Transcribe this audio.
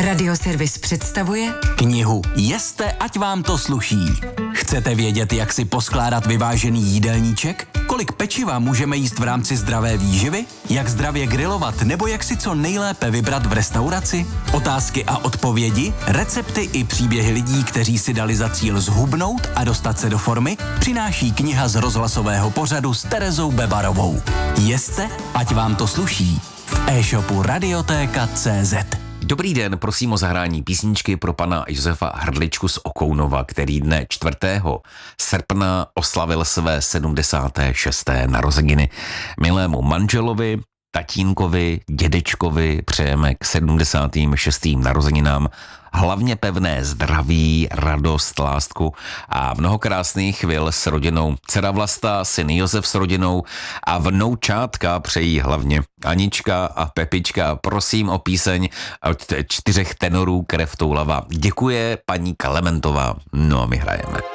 Radioservis představuje knihu Jeste, ať vám to sluší. Chcete vědět, jak si poskládat vyvážený jídelníček? Kolik pečiva můžeme jíst v rámci zdravé výživy? Jak zdravě grilovat nebo jak si co nejlépe vybrat v restauraci? Otázky a odpovědi, recepty i příběhy lidí, kteří si dali za cíl zhubnout a dostat se do formy, přináší kniha z rozhlasového pořadu s Terezou Bebarovou. Jeste, ať vám to sluší. V e-shopu Radiotéka.cz. Dobrý den, prosím o zahrání písničky pro pana Josefa Hrdličku z Okounova, který dne 4. srpna oslavil své 76. narozeniny. Milému manželovi, tatínkovi, dědečkovi přejeme k 76. narozeninám hlavně pevné zdraví, radost, lásku a mnoho krásných chvil s rodinou. Dcera Vlasta, syn Josef s rodinou a vnoučátka přejí hlavně Anička a Pepička. Prosím o píseň od 4 tenorů Krev toulava. Děkuje paní Kalementová. No a my hrajeme.